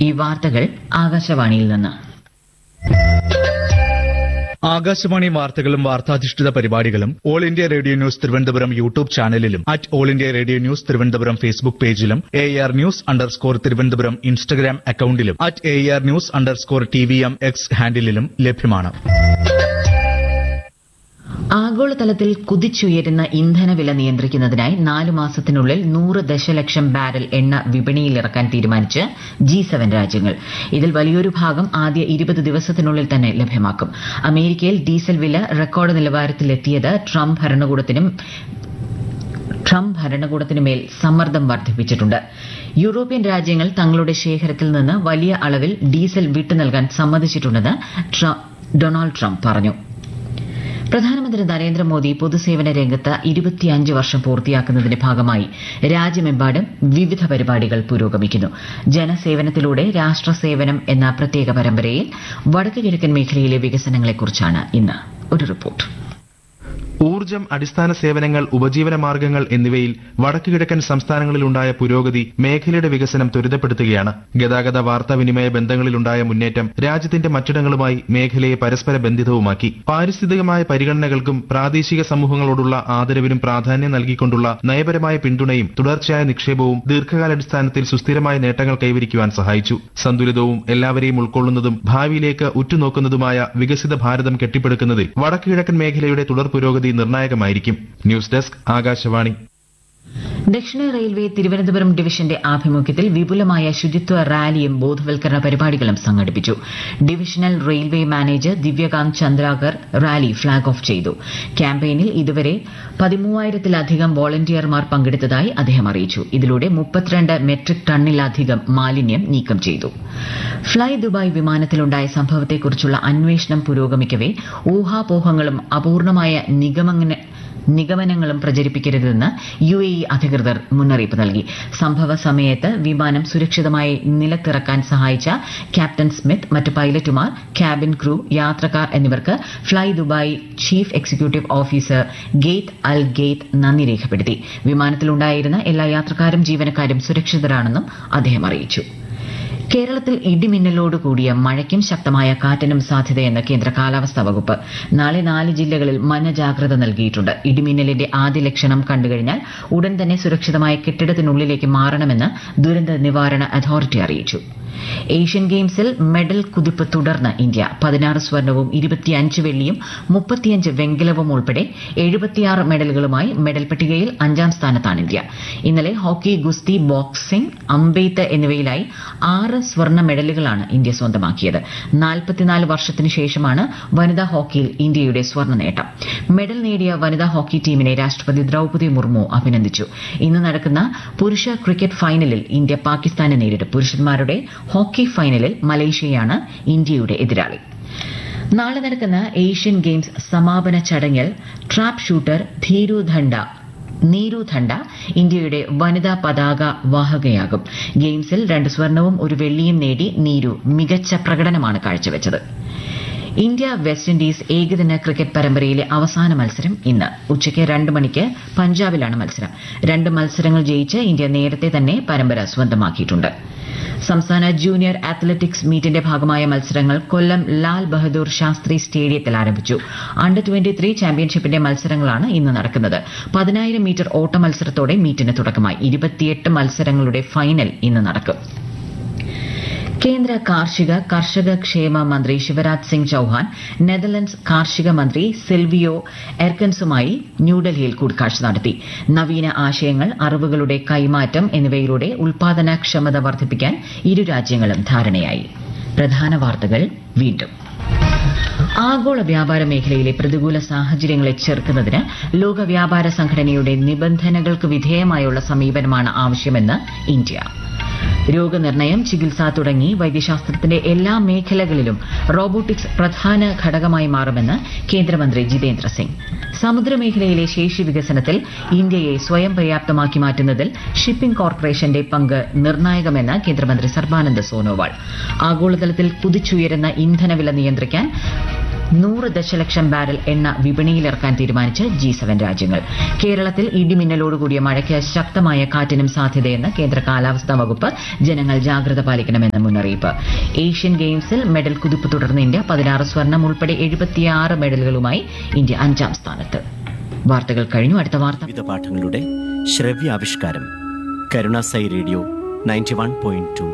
ഈ വാർത്തകൾ ആകാശവാണിയിൽ നിന്ന്. ആകാശവാണി വാർത്തകളും വാർത്താധിഷ്ഠിത പരിപാടികളും all India radio news Thiruvananthapuram YouTube ചാനലിലും all India radio news Thiruvananthapuram Facebook പേജിലും AR ന്യൂസ് _തിരുവനന്തപുരം ഇൻസ്റ്റഗ്രാം അക്കൌണ്ടിലും AR ന്യൂസ് _TVM X ഹാൻഡിലും ലഭ്യമാണ്. ആഗോളതലത്തിൽ കുതിച്ചുയരുന്ന ഇന്ധനവില നിയന്ത്രിക്കുന്നതിനായി 4 മാസത്തിനുള്ളിൽ 100 ദശലക്ഷം ബാരൽ എണ്ണ വിപണിയിലിറക്കാൻ തീരുമാനിച്ച് G7 രാജ്യങ്ങൾ. ഇതിൽ വലിയൊരു ഭാഗം ആദ്യ 20 ദിവസത്തിനുള്ളിൽ തന്നെ ലഭ്യമാക്കും. അമേരിക്കയിൽ ഡീസൽ വില റെക്കോർഡ് നിലവാരത്തിലെത്തിയത് ട്രംപ് ഭരണകൂടത്തിനുമേൽ സമ്മർദ്ദം വർദ്ധിപ്പിച്ചിട്ടുണ്ട്. യൂറോപ്യൻ രാജ്യങ്ങൾ തങ്ങളുടെ ശേഖരത്തിൽ നിന്ന് വലിയ അളവിൽ ഡീസൽ വിട്ടു നൽകാൻ സമ്മതിച്ചിട്ടുണ്ടെന്ന് ഡൊണാൾഡ് ട്രംപ് പറഞ്ഞു. പ്രധാനമന്ത്രി നരേന്ദ്രമോദി പൊതുസേവന രംഗത്ത് 25 വർഷം പൂർത്തിയാക്കുന്നതിന്റെ ഭാഗമായി രാജ്യമെമ്പാടും വിവിധ പരിപാടികൾ പുരോഗമിക്കുന്നു. ജനസേവനത്തിലൂടെ രാഷ്ട്രസേവനം എന്ന പ്രത്യേക പരമ്പരയിൽ വടക്ക് കിഴക്കൻ മേഖലയിലെ വികസനങ്ങളെക്കുറിച്ചാണ് ഇന്ന് ഒരു റിപ്പോർട്ട്. ഊർജ്ജം, അടിസ്ഥാന സേവനങ്ങൾ, ഉപജീവന മാർഗ്ഗങ്ങൾ എന്നിവയിൽ വടക്ക് കിഴക്കൻ സംസ്ഥാനങ്ങളിലുണ്ടായ പുരോഗതി മേഖലയുടെ വികസനം ത്വരിതപ്പെടുത്തുകയാണ്. ഗതാഗത വാർത്താവിനിമയ ബന്ധങ്ങളിലുണ്ടായ മുന്നേറ്റം രാജ്യത്തിന്റെ മറ്റിടങ്ങളുമായി മേഖലയെ പരസ്പര ബന്ധിതവുമാക്കി. പാരിസ്ഥിതികമായ പരിഗണനകൾക്കും പ്രാദേശിക സമൂഹങ്ങളോടുള്ള ആദരവിനും പ്രാധാന്യം നൽകിക്കൊണ്ടുള്ള നയപരമായ പിന്തുണയും തുടർച്ചയായ നിക്ഷേപവും ദീർഘകാലാടിസ്ഥാനത്തിൽ സുസ്ഥിരമായ നേട്ടങ്ങൾ കൈവരിക്കുവാൻ സഹായിച്ചു. സന്തുലിതവും എല്ലാവരെയും ഉൾക്കൊള്ളുന്നതും ഭാവിയിലേക്ക് ഉറ്റുനോക്കുന്നതുമായ വികസിത ഭാരതം കെട്ടിപ്പടുക്കുന്നതിൽ വടക്ക് കിഴക്കൻ മേഖലയുടെ തുടർ പുരോഗതി നിർണായകമായിരിക്കും. News desk, Akashvani. ദക്ഷിണ റെയിൽവേ തിരുവനന്തപുരം ഡിവിഷന്റെ ആഭിമുഖ്യത്തിൽ വിപുലമായ ശുചിത്വ റാലിയും ബോധവൽക്കരണ പരിപാടികളും സംഘടിപ്പിച്ചു. Divisional railway manager Divyakant Chandrakar rally flag off ചെയ്തു. ക്യാമ്പയിനിൽ ഇതുവരെ 13,000-ലധികം വോളണ്ടിയർമാർ പങ്കെടുത്തതായി അദ്ദേഹം അറിയിച്ചു. ഇതിലൂടെ 32 മെട്രിക് ടണ്ണിലധികം മാലിന്യം നീക്കം ചെയ്തു. ഫ്ളൈ ദുബായ് വിമാനത്തിലുണ്ടായ സംഭവത്തെക്കുറിച്ചുള്ള അന്വേഷണം പുരോഗമിക്കവെ ഊഹാപോഹങ്ങളും അപൂർണമായ നിഗമനങ്ങളും പ്രചരിപ്പിക്കരുതെന്ന് UAE അധികൃതർ മുന്നറിയിപ്പ് നൽകി. സംഭവ സമയത്ത് വിമാനം സുരക്ഷിതമായി നിലത്തിറക്കാൻ സഹായിച്ച ക്യാപ്റ്റൻ സ്മിത്ത്, മറ്റ് പൈലറ്റുമാർ, ക്യാബിൻ ക്രൂ, യാത്രക്കാർ എന്നിവർക്ക് fly Dubai chief executive officer ഗെയ്ത്ത് അൽ ഗെയ്ത്ത് നന്ദി രേഖപ്പെടുത്തി. വിമാനത്തിലുണ്ടായിരുന്ന എല്ലാ യാത്രക്കാരും ജീവനക്കാരും സുരക്ഷിതരാണെന്നും അദ്ദേഹം അറിയിച്ചു. കേരളത്തിൽ ഇടിമിന്നലോട് കൂടിയ മഴയ്ക്കും ശക്തമായ കാറ്റിനും സാധ്യതയെന്ന് കേന്ദ്ര കാലാവസ്ഥാ വകുപ്പ്. നാളെ 4 ജില്ലകളിൽ മഞ്ഞ ജാഗ്രത നൽകിയിട്ടുണ്ട്. ഇടിമിന്നലിന്റെ ആദ്യ ലക്ഷണം കണ്ടുകഴിഞ്ഞാൽ ഉടൻ തന്നെ സുരക്ഷിതമായ കെട്ടിടത്തിനുള്ളിലേക്ക് മാറണമെന്ന് ദുരന്ത നിവാരണ അതോറിറ്റി അറിയിച്ചു. ഏഷ്യൻ ഗെയിംസിൽ മെഡൽ കുതിപ്പ് തുടർന്ന് ഇന്ത്യ 16 സ്വർണവും 25 വെള്ളിയും 35 വെങ്കലവും ഉൾപ്പെടെ 76 മെഡലുകളുമായി മെഡൽ പട്ടികയിൽ 5ാം സ്ഥാനത്താണ് ഇന്ത്യ. ഇന്നലെ ഹോക്കി, ഗുസ്തി, ബോക്സിംഗ്, അമ്പെയ്ത്ത് എന്നിവയിലായി 6 സ്വർണ്ണ മെഡലുകളാണ് ഇന്ത്യ സ്വന്തമാക്കിയത്. 44 വർഷത്തിനു ശേഷമാണ് വനിതാ ഹോക്കിയിൽ ഇന്ത്യയുടെ സ്വർണ്ണ നേട്ടം. മെഡൽ നേടിയ വനിതാ ഹോക്കി ടീമിനെ രാഷ്ട്രപതി ദ്രൌപദി മുർമു അഭിനന്ദിച്ചു. ഇന്ന് നടക്കുന്ന പുരുഷ ക്രിക്കറ്റ് ഫൈനലിൽ ഇന്ത്യ പാകിസ്ഥാനെ നേരിടും. പുരുഷന്മാരുടെ ഹോക്കി ഫൈനലിൽ മലേഷ്യയാണ് ഇന്ത്യയുടെ എതിരാളി. നാളെ നടക്കുന്ന ഏഷ്യൻ ഗെയിംസ് സമാപന ചടങ്ങിൽ ട്രാപ്പ് ഷൂട്ടർ നീരു ധണ്ട ഇന്ത്യയുടെ വനിതാ പതാക വാഹകയാകും. ഗെയിംസിൽ 2 സ്വർണവും 1 വെള്ളിയും നേടി നീരു മികച്ച പ്രകടനമാണ് കാഴ്ചവെച്ചത്. ഇന്ത്യ വെസ്റ്റ് ഇൻഡീസ് ഏകദിന ക്രിക്കറ്റ് പരമ്പരയിലെ അവസാന മത്സരം ഇന്ന് ഉച്ചയ്ക്ക് 2 മണിക്ക് പഞ്ചാബിലാണ് മത്സരം. 2 മത്സരങ്ങൾ ജയിച്ച് ഇന്ത്യ നേരത്തെ തന്നെ പരമ്പര സ്വന്തമാക്കിയിട്ടുണ്ട്. സംസ്ഥാന ജൂനിയർ അത്ലറ്റിക്സ് മീറ്റിന്റെ ഭാഗമായ മത്സരങ്ങൾ കൊല്ലം ലാൽ ബഹദൂർ ശാസ്ത്രി സ്റ്റേഡിയത്തിൽ ആരംഭിച്ചു. അണ്ടർ 23 ചാമ്പ്യൻഷിപ്പിന്റെ മത്സരങ്ങളാണ് ഇന്ന് നടക്കുന്നത്. 10,000 മീറ്റർ ഓട്ട മത്സരത്തോടെ മീറ്റിന് തുടക്കമായി. 28 മത്സരങ്ങളുടെ ഫൈനൽ ഇന്ന് നടക്കും. കേന്ദ്ര കാർഷിക കർഷക ക്ഷേമ മന്ത്രി ശിവരാജ് സിംഗ് ചൌഹാൻ നെതർലൻഡ്സ് കാർഷിക മന്ത്രി സിൽവിയോ എർക്കൻസുമായി ന്യൂഡൽഹിയിൽ കൂടിക്കാഴ്ച നടത്തി. നവീന ആശയങ്ങൾ, അറിവുകളുടെ കൈമാറ്റം എന്നിവയിലൂടെ ഉൽപാദനക്ഷമത വർദ്ധിപ്പിക്കാൻ ഇരു രാജ്യങ്ങളും ധാരണയായി. പ്രധാന വാർത്തകൾ വീണ്ടും. ആഗോള വ്യാപാര മേഖലയിലെ പ്രതികൂല സാഹചര്യങ്ങളെ ചെറുക്കുന്നതിന് ലോക വ്യാപാര സംഘടനയുടെ നിബന്ധനകൾക്ക് വിധേയമായുള്ള സമീപനമാണ് ആവശ്യമെന്ന് ഇന്ത്യ. രോഗനിർണയം, ചികിത്സ തുടങ്ങി വൈദ്യശാസ്ത്രത്തിന്റെ എല്ലാ മേഖലകളിലും റോബോട്ടിക്സ് പ്രധാന ഘടകമായി മാറുമെന്ന് കേന്ദ്രമന്ത്രി ജിതേന്ദ്ര സിംഗ്. സമുദ്രമേഖലയിലെ ശേഷി വികസനത്തിൽ ഇന്ത്യയെ സ്വയം പര്യാപ്തമാക്കി മാറ്റുന്നതിൽ ഷിപ്പിംഗ് കോർപ്പറേഷന്റെ പങ്ക് നിർണായകമെന്ന് കേന്ദ്രമന്ത്രി സർബാനന്ദ് സോനോവാൾ. ആഗോളതലത്തിൽ കുതിച്ചുയരുന്ന ഇന്ധനവില നിയന്ത്രിക്കാൻ 100 ദശലക്ഷം ബാരൽ എണ്ണ വിപണിയിലിറക്കാൻ തീരുമാനിച്ച് G7 രാജ്യങ്ങൾ. കേരളത്തിൽ ഇടിമിന്നലോടുകൂടിയ മഴയ്ക്ക് ശക്തമായ കാറ്റിനും സാധ്യതയെന്ന് കേന്ദ്ര കാലാവസ്ഥാ വകുപ്പ്. ജനങ്ങൾ ജാഗ്രത പാലിക്കണമെന്ന് മുന്നറിയിപ്പ്. ഏഷ്യൻ ഗെയിംസിൽ മെഡൽ കുതിപ്പ് തുടർന്ന് ഇന്ത്യ 16 സ്വർണം ഉൾപ്പെടെ 76 മെഡലുകളുമായി ഇന്ത്യ 5ാം സ്ഥാനത്ത്. വാർത്തകൾ കഴിഞ്ഞു. അടുത്ത വാർത്ത. വിവിധ പാഠങ്ങളുടെ ശ്രവ്യാവിഷ്കാരം. കരുണാസായി റേഡിയോ 91.2